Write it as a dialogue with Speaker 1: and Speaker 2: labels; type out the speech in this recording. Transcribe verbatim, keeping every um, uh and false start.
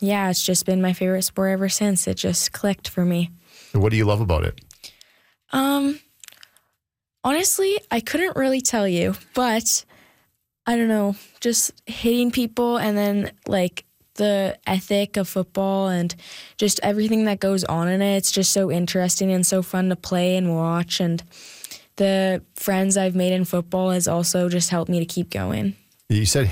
Speaker 1: yeah, it's just been my favorite sport ever since. It just clicked for me.
Speaker 2: And what do you love about it?
Speaker 1: Um, honestly, I couldn't really tell you, but I don't know, just hitting people and then like the ethic of football and just everything that goes on in it. It's just so interesting and so fun to play and watch. And the friends I've made in football has also just helped me to keep going.
Speaker 2: You said